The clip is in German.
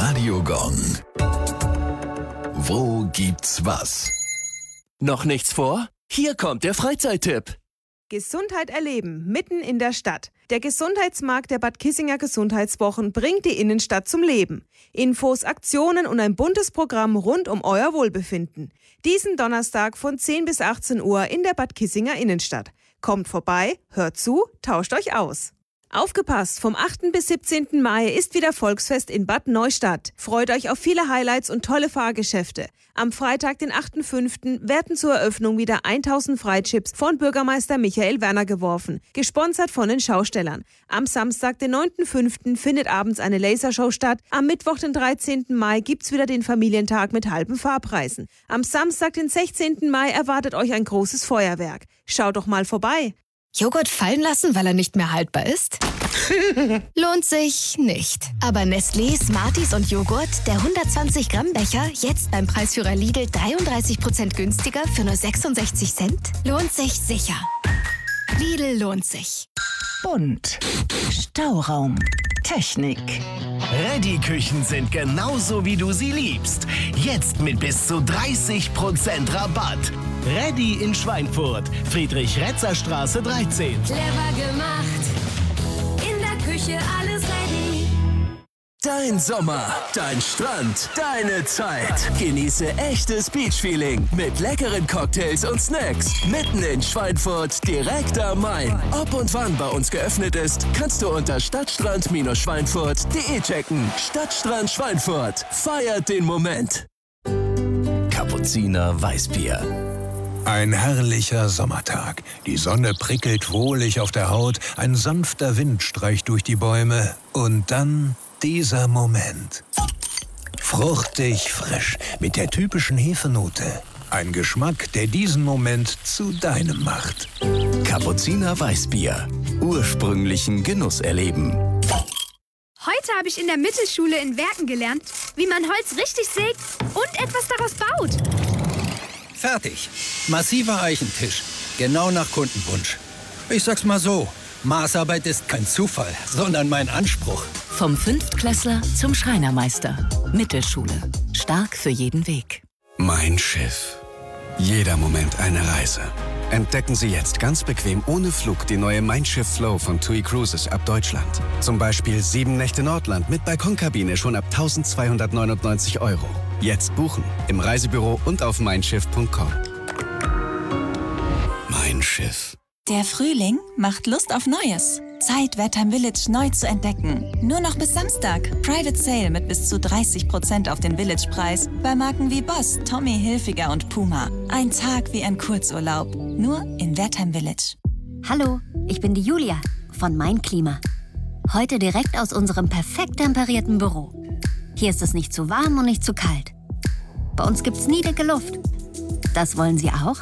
Radiogong. Wo gibt's was? Noch nichts vor? Hier kommt der Freizeittipp. Gesundheit erleben, mitten in der Stadt. Der Gesundheitsmarkt der Bad Kissinger Gesundheitswochen bringt die Innenstadt zum Leben. Infos, Aktionen und ein buntes Programm rund um euer Wohlbefinden. Diesen Donnerstag von 10 bis 18 Uhr in der Bad Kissinger Innenstadt. Kommt vorbei, hört zu, tauscht euch aus. Aufgepasst, vom 8. bis 17. Mai ist wieder Volksfest in Bad Neustadt. Freut euch auf viele Highlights und tolle Fahrgeschäfte. Am Freitag, den 8.5., werden zur Eröffnung wieder 1000 Freichips von Bürgermeister Michael Werner geworfen, gesponsert von den Schaustellern. Am Samstag, den 9.5., findet abends eine Lasershow statt. Am Mittwoch, den 13. Mai, gibt's wieder den Familientag mit halben Fahrpreisen. Am Samstag, den 16. Mai, erwartet euch ein großes Feuerwerk. Schaut doch mal vorbei. Joghurt fallen lassen, weil er nicht mehr haltbar ist? Lohnt sich nicht. Aber Nestlé, Smarties und Joghurt, der 120-Gramm-Becher, jetzt beim Preisführer Lidl 33% günstiger für nur 66 Cent? Lohnt sich sicher. Lidl lohnt sich. Bunt. Stauraum. Technik. Reddy-Küchen sind genauso, wie du sie liebst. Jetzt mit bis zu 30% Rabatt. Reddy in Schweinfurt, Friedrich-Retzer-Straße 13. Clever gemacht, in der Küche alles ready. Dein Sommer, dein Strand, deine Zeit. Genieße echtes Beach-Feeling mit leckeren Cocktails und Snacks. Mitten in Schweinfurt, direkt am Main. Ob und wann bei uns geöffnet ist, kannst du unter stadtstrand-schweinfurt.de checken. Stadtstrand Schweinfurt. Feiert den Moment. Kapuziner Weißbier. Ein herrlicher Sommertag. Die Sonne prickelt wohlig auf der Haut, ein sanfter Wind streicht durch die Bäume und dann dieser Moment. Fruchtig frisch, mit der typischen Hefenote. Ein Geschmack, der diesen Moment zu deinem macht. Kapuziner Weißbier. Ursprünglichen Genuss erleben. Heute habe ich in der Mittelschule in Werken gelernt, wie man Holz richtig sägt und etwas daraus baut. Fertig. Massiver Eichentisch. Genau nach Kundenwunsch. Ich sag's mal so, Maßarbeit ist kein Zufall, sondern mein Anspruch. Vom Fünftklässler zum Schreinermeister. Mittelschule. Stark für jeden Weg. Mein Schiff. Jeder Moment eine Reise. Entdecken Sie jetzt ganz bequem ohne Flug die neue Mein Schiff Flow von TUI Cruises ab Deutschland. Zum Beispiel 7 Nächte Nordland mit Balkonkabine schon ab 1.299 €. Jetzt buchen im Reisebüro und auf meinschiff.com. Mein Schiff. Der Frühling macht Lust auf Neues. Zeit, Wertheim Village neu zu entdecken. Nur noch bis Samstag. Private Sale mit bis zu 30% auf den Village-Preis bei Marken wie Boss, Tommy Hilfiger und Puma. Ein Tag wie ein Kurzurlaub. Nur in Wertheim Village. Hallo, ich bin die Julia von Mein Klima. Heute direkt aus unserem perfekt temperierten Büro. Hier ist es nicht zu warm und nicht zu kalt. Bei uns gibt's nie dicke Luft. Das wollen Sie auch?